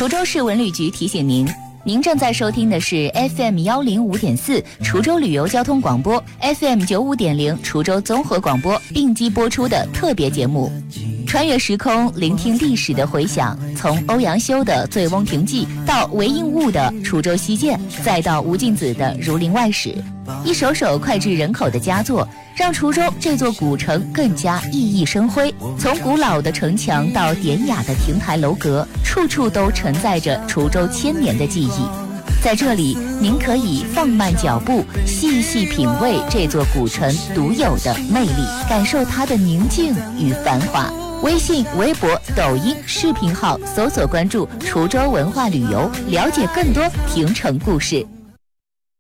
滁州市文旅局提醒您，您正在收听的是 FM105.4 滁州旅游交通广播 ，FM95.0 滁州综合广播并机播出的特别节目。穿越时空，聆听历史的回响，从欧阳修的《醉翁亭记》到韦应物的《滁州西涧》，再到吴敬梓的《儒林外史》，一首首脍炙人口的佳作，让滁州这座古城更加熠熠生辉。从古老的城墙到典雅的亭台楼阁，处处都承载着滁州千年的记忆。在这里，您可以放慢脚步，细细品味这座古城独有的魅力，感受它的宁静与繁华。微信、微博、抖音视频号搜索关注滁州文化旅游，了解更多亭城故事。